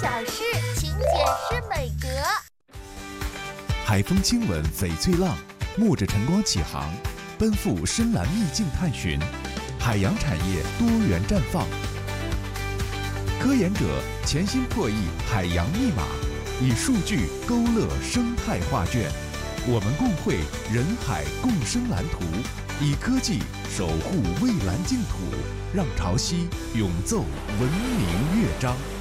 小事，请解释美德。 海风亲吻翡翠浪，沐着晨光起航，奔赴深蓝秘境探寻，海洋产业多元绽放。科研者潜心破译海洋密码，以数据勾勒生态画卷。我们共绘人海共生蓝图，以科技守护蔚蓝净土，让潮汐永奏文明乐章。